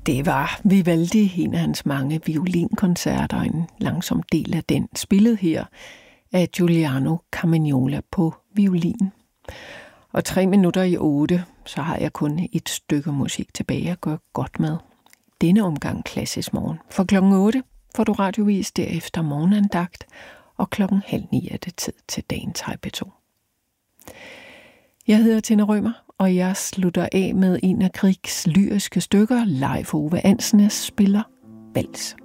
Det var Vivaldi, en af hans mange violinkoncerter, en langsom del af den, spillet her af Giuliano Carmignola på violin. Og 7:03, så har jeg kun et stykke musik tilbage at gøre godt med. Denne omgang Klassisk Morgen. For 8:00 får du radiovis, derefter morgenandagt, og 8:30 er det tid til dagens Hej P2. Jeg hedder Tina Rømer, og jeg slutter af med en af Griegs lyriske stykker. Leif Ove Andsnes spiller vals.